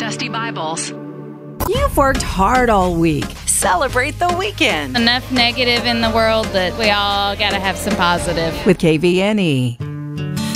Dusty Bibles. You've worked hard all week. Celebrate the weekend Enough negative in the world that we all got to have some positive. with KVNE.